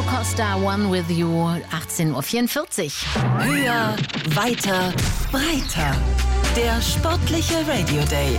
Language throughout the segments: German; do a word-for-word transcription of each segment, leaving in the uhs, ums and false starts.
Joe Costa, One With You, achtzehn Uhr vierundvierzig. Höher, weiter, breiter. Der sportliche Radio Day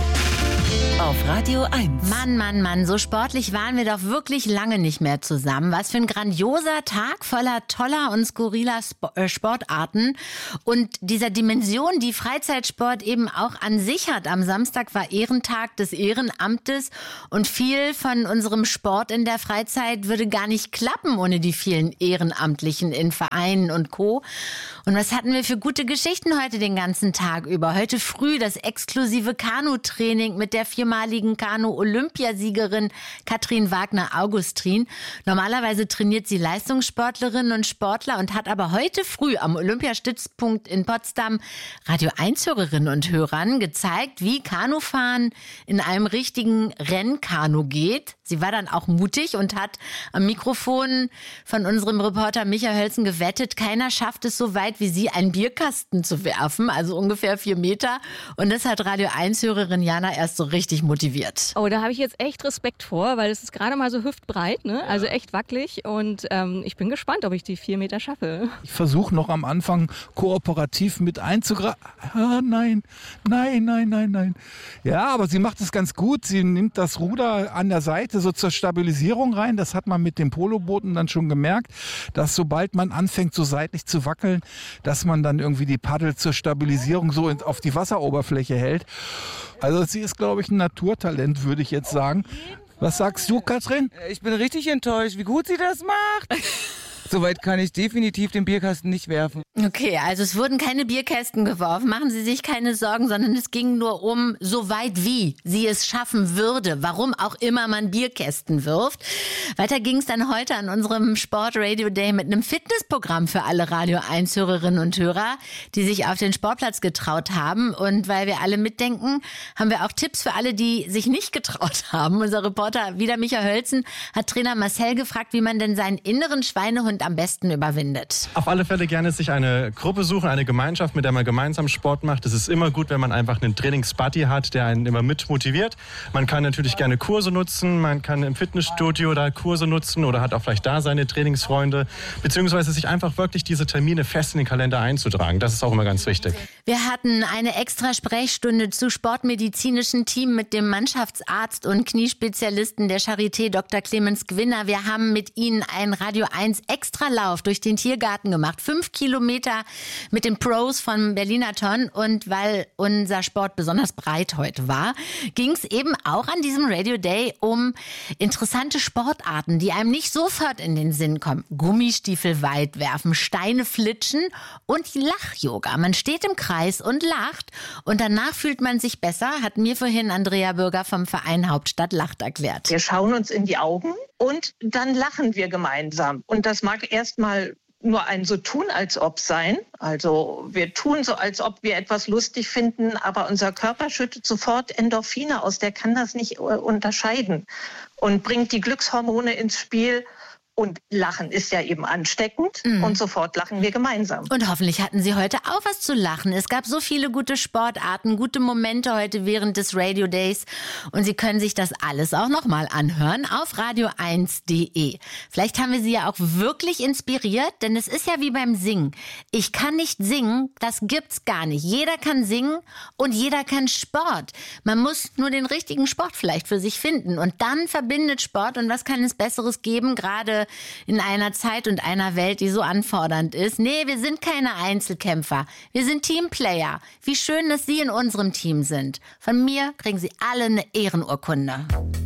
auf Radio eins. Mann, Mann, Mann, so sportlich waren wir doch wirklich lange nicht mehr zusammen. Was für ein grandioser Tag voller toller und skurriler Sp- äh, Sportarten und dieser Dimension, die Freizeitsport eben auch an sich hat. Am Samstag war Ehrentag des Ehrenamtes und viel von unserem Sport in der Freizeit würde gar nicht klappen ohne die vielen Ehrenamtlichen in Vereinen und Co. Und was hatten wir für gute Geschichten heute den ganzen Tag über? Heute früh das exklusive Kanutraining mit der viermaligen Kanu-Olympiasiegerin Katrin Wagner-Augustrin. Normalerweise trainiert sie Leistungssportlerinnen und Sportler und hat aber heute früh am Olympiastützpunkt in Potsdam Radio eins Hörerinnen und Hörern gezeigt, wie Kanufahren in einem richtigen Rennkanu geht. Sie war dann auch mutig und hat am Mikrofon von unserem Reporter Michael Hölzen gewettet, keiner schafft es so weit wie sie, einen Bierkasten zu werfen, also ungefähr vier Meter. Und das hat Radio eins Hörerin Jana erst so richtig motiviert. Oh, da habe ich jetzt echt Respekt vor, weil es ist gerade mal so hüftbreit, ne? Also echt wackelig. Und ähm, ich bin gespannt, ob ich die vier Meter schaffe. Ich versuche noch am Anfang kooperativ mit einzugreifen. Ah, nein, nein, nein, nein, nein. Ja, aber sie macht es ganz gut. Sie nimmt das Ruder an der Seite so zur Stabilisierung rein. Das hat man mit den Polobooten dann schon gemerkt, dass sobald man anfängt, so seitlich zu wackeln, dass man dann irgendwie die Paddel zur Stabilisierung so auf die Wasseroberfläche hält. Also sie ist, glaube ich, ein Naturtalent, würde ich jetzt sagen. Was sagst du, Katrin? Ich bin richtig enttäuscht, wie gut sie das macht. Soweit kann ich definitiv den Bierkasten nicht werfen. Okay, also es wurden keine Bierkästen geworfen. Machen Sie sich keine Sorgen, sondern es ging nur um, so weit wie sie es schaffen würde. Warum auch immer man Bierkästen wirft. Weiter ging es dann heute an unserem Sport Radio Day mit einem Fitnessprogramm für alle Radio eins Hörerinnen und Hörer, die sich auf den Sportplatz getraut haben. Und weil wir alle mitdenken, haben wir auch Tipps für alle, die sich nicht getraut haben. Unser Reporter wieder Michael Hölzen hat Trainer Marcel gefragt, wie man denn seinen inneren Schweinehund am besten überwindet. Auf alle Fälle gerne sich eine Gruppe suchen, eine Gemeinschaft, mit der man gemeinsam Sport macht. Es ist immer gut, wenn man einfach einen Trainingsbuddy hat, der einen immer mit motiviert. Man kann natürlich gerne Kurse nutzen, man kann im Fitnessstudio da Kurse nutzen oder hat auch vielleicht da seine Trainingsfreunde, beziehungsweise sich einfach wirklich diese Termine fest in den Kalender einzutragen. Das ist auch immer ganz wichtig. Wir hatten eine extra Sprechstunde zu sportmedizinischen Team mit dem Mannschaftsarzt und Kniespezialisten der Charité, Doktor Clemens Gwinner. Wir haben mit Ihnen ein Radio eins Extralauf durch den Tiergarten gemacht. Fünf Kilometer mit den Pros von Berlinathon. Und weil unser Sport besonders breit heute war, ging es eben auch an diesem Radio Day um interessante Sportarten, die einem nicht sofort in den Sinn kommen. Gummistiefel weit werfen, Steine flitschen und Lach-Yoga. Man steht im Kreis und lacht und danach fühlt man sich besser, hat mir vorhin Andrea Bürger vom Verein Hauptstadt Lacht erklärt. Wir schauen uns in die Augen und dann lachen wir gemeinsam. Und das mag erstmal nur ein so tun, als ob sein. Also wir tun so, als ob wir etwas lustig finden, aber unser Körper schüttet sofort Endorphine aus. Der kann das nicht unterscheiden und bringt die Glückshormone ins Spiel. Und Lachen ist ja eben ansteckend mm. und sofort lachen wir gemeinsam. Und hoffentlich hatten Sie heute auch was zu lachen. Es gab so viele gute Sportarten, gute Momente heute während des Radio Days. Und Sie können sich das alles auch nochmal anhören auf radio eins punkt de. Vielleicht haben wir Sie ja auch wirklich inspiriert, denn es ist ja wie beim Singen. Ich kann nicht singen, das gibt's gar nicht. Jeder kann singen und jeder kann Sport. Man muss nur den richtigen Sport vielleicht für sich finden. Und dann verbindet Sport. Und was kann es Besseres geben, gerade in einer Zeit und einer Welt, die so anfordernd ist. Nee, wir sind keine Einzelkämpfer. Wir sind Teamplayer. Wie schön, dass Sie in unserem Team sind. Von mir kriegen Sie alle eine Ehrenurkunde.